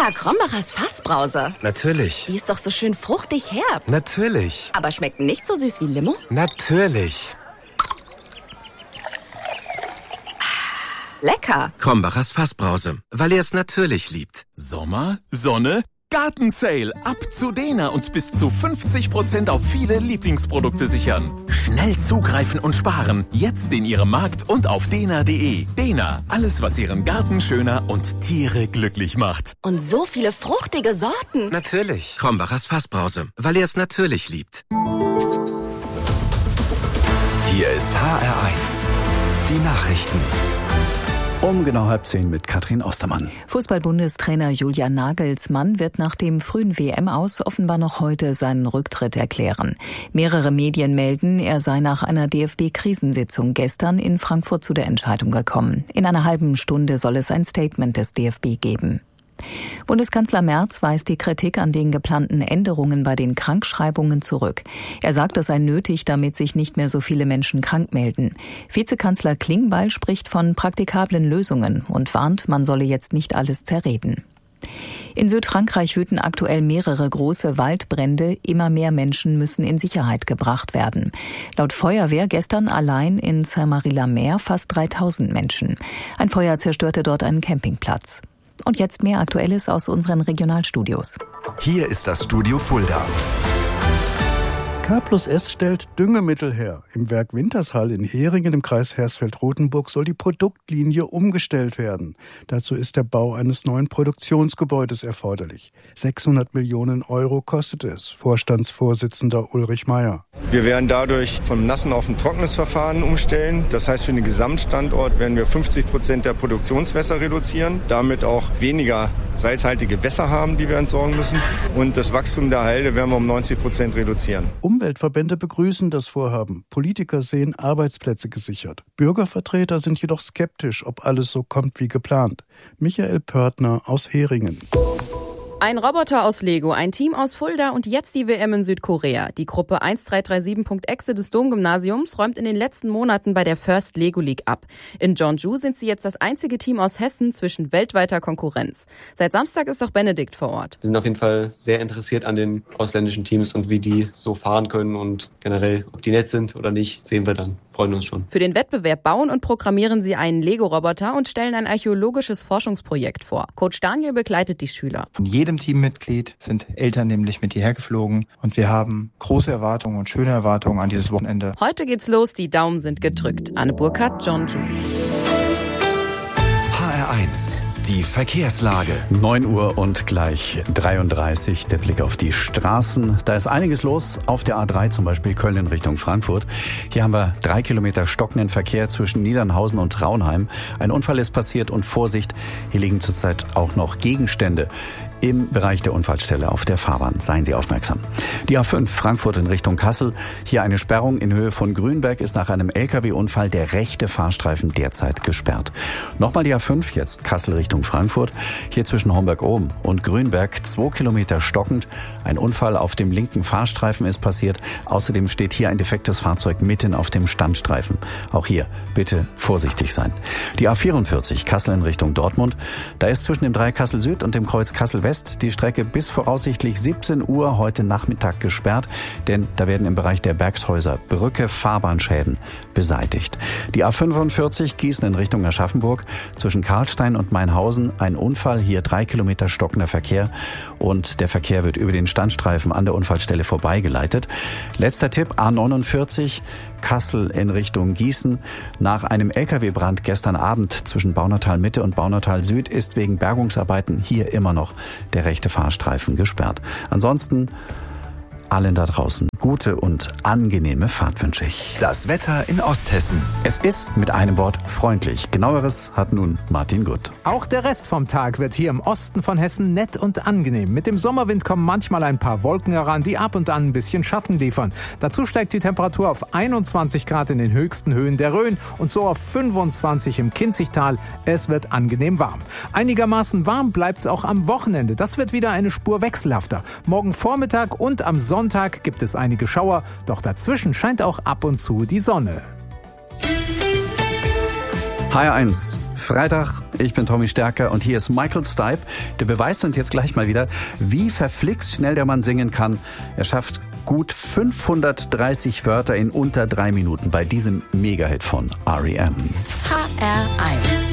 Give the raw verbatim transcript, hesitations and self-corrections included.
Lecker, Krombachers Fassbrause. Natürlich. Die ist doch so schön fruchtig herb. Natürlich. Aber schmeckt nicht so süß wie Limo? Natürlich. Lecker. Krombachers Fassbrause, weil er es natürlich liebt. Sommer, Sonne, Gartensale. Ab zu Dena und bis zu fünfzig Prozent auf viele Lieblingsprodukte sichern. Schnell zugreifen und sparen. Jetzt in Ihrem Markt und auf dena punkt de. Dena, alles was Ihren Garten schöner und Tiere glücklich macht. Und so viele fruchtige Sorten. Natürlich. Krombachers Fassbrause, weil er es natürlich liebt. Hier ist H R eins. Die Nachrichten. Um genau halb zehn mit Katrin Ostermann. Fußball-Bundestrainer Julian Nagelsmann wird nach dem frühen W M-Aus offenbar noch heute seinen Rücktritt erklären. Mehrere Medien melden, er sei nach einer D F B-Krisensitzung gestern in Frankfurt zu der Entscheidung gekommen. In einer halben Stunde soll es ein Statement des D F B geben. Bundeskanzler Merz weist die Kritik an den geplanten Änderungen bei den Krankschreibungen zurück. Er sagt, es sei nötig, damit sich nicht mehr so viele Menschen krank melden. Vizekanzler Klingbeil spricht von praktikablen Lösungen und warnt, man solle jetzt nicht alles zerreden. In Südfrankreich wüten aktuell mehrere große Waldbrände. Immer mehr Menschen müssen in Sicherheit gebracht werden. Laut Feuerwehr gestern allein in Saint-Marie-la-Mer fast dreitausend Menschen. Ein Feuer zerstörte dort einen Campingplatz. Und jetzt mehr Aktuelles aus unseren Regionalstudios. Hier ist das Studio Fulda. K plus S stellt Düngemittel her. Im Werk Wintershall in Heringen im Kreis Hersfeld-Rotenburg soll die Produktlinie umgestellt werden. Dazu ist der Bau eines neuen Produktionsgebäudes erforderlich. sechshundert Millionen Euro kostet es, Vorstandsvorsitzender Ulrich Meyer. Wir werden dadurch vom nassen auf ein trockenes Verfahren umstellen. Das heißt, für den Gesamtstandort werden wir fünfzig Prozent der Produktionswässer reduzieren, damit auch weniger salzhaltige Wässer haben, die wir entsorgen müssen. Und das Wachstum der Halde werden wir um neunzig Prozent reduzieren. Umweltverbände begrüßen das Vorhaben. Politiker sehen Arbeitsplätze gesichert. Bürgervertreter sind jedoch skeptisch, ob alles so kommt wie geplant. Michael Pörtner aus Heringen. Ein Roboter aus Lego, ein Team aus Fulda und jetzt die W M in Südkorea. Die Gruppe eins drei drei sieben Punkt exe des Domgymnasiums räumt in den letzten Monaten bei der First Lego League ab. In Jeonju sind sie jetzt das einzige Team aus Hessen zwischen weltweiter Konkurrenz. Seit Samstag ist auch Benedikt vor Ort. Wir sind auf jeden Fall sehr interessiert an den ausländischen Teams und wie die so fahren können und generell, ob die nett sind oder nicht, sehen wir dann. Freuen uns schon. Für den Wettbewerb bauen und programmieren sie einen Lego-Roboter und stellen ein archäologisches Forschungsprojekt vor. Coach Daniel begleitet die Schüler. Von jedem Teammitglied sind Eltern nämlich mit hierher geflogen und wir haben große Erwartungen und schöne Erwartungen an dieses Wochenende. Heute geht's los, die Daumen sind gedrückt. Anne Burkhardt, Jeonju. H R eins. Die Verkehrslage. neun Uhr und gleich dreiunddreißig. Der Blick auf die Straßen. Da ist einiges los auf der A drei, zum Beispiel Köln in Richtung Frankfurt. Hier haben wir drei Kilometer stockenden Verkehr zwischen Niedernhausen und Traunheim. Ein Unfall ist passiert und Vorsicht, hier liegen zurzeit auch noch Gegenstände im Bereich der Unfallstelle auf der Fahrbahn. Seien Sie aufmerksam. Die A fünf Frankfurt in Richtung Kassel. Hier eine Sperrung in Höhe von Grünberg ist nach einem L K W-Unfall der rechte Fahrstreifen derzeit gesperrt. Nochmal die A fünf, jetzt Kassel Richtung Frankfurt. Hier zwischen Homberg-Ohm und Grünberg zwei Kilometer stockend. Ein Unfall auf dem linken Fahrstreifen ist passiert. Außerdem steht hier ein defektes Fahrzeug mitten auf dem Standstreifen. Auch hier bitte vorsichtig sein. Die A vierundvierzig Kassel in Richtung Dortmund. Da ist zwischen dem Dreieck Kassel Süd und dem Kreuz Kassel West die Strecke bis voraussichtlich siebzehn Uhr heute Nachmittag gesperrt, denn da werden im Bereich der Bergshäuser Brücke Fahrbahnschäden beseitigt. Die A fünfundvierzig Gießen in Richtung Aschaffenburg, zwischen Karlstein und Mainhausen ein Unfall, hier drei Kilometer stockender Verkehr und der Verkehr wird über den Standstreifen an der Unfallstelle vorbeigeleitet. Letzter Tipp, A neunundvierzig Kassel in Richtung Gießen. Nach einem L K W-Brand gestern Abend zwischen Baunatal Mitte und Baunatal Süd ist wegen Bergungsarbeiten hier immer noch der rechte Fahrstreifen gesperrt. Ansonsten allen da draußen gute und angenehme Fahrt wünsche ich. Das Wetter in Osthessen. Es ist mit einem Wort freundlich. Genaueres hat nun Martin Gutt. Auch der Rest vom Tag wird hier im Osten von Hessen nett und angenehm. Mit dem Sommerwind kommen manchmal ein paar Wolken heran, die ab und an ein bisschen Schatten liefern. Dazu steigt die Temperatur auf einundzwanzig Grad in den höchsten Höhen der Rhön und so auf fünfundzwanzig im Kinzigtal. Es wird angenehm warm. Einigermaßen warm bleibt's auch am Wochenende. Das wird wieder eine Spur wechselhafter. Morgen Vormittag und am Sonntag gibt es einige Schauer, doch dazwischen scheint auch ab und zu die Sonne. H R eins Freitag, ich bin Tommy Stärker und hier ist Michael Stipe. Der beweist uns jetzt gleich mal wieder, wie verflixt schnell der Mann singen kann. Er schafft gut fünfhundertdreißig Wörter in unter drei Minuten bei diesem Mega-Hit von R E M. H R eins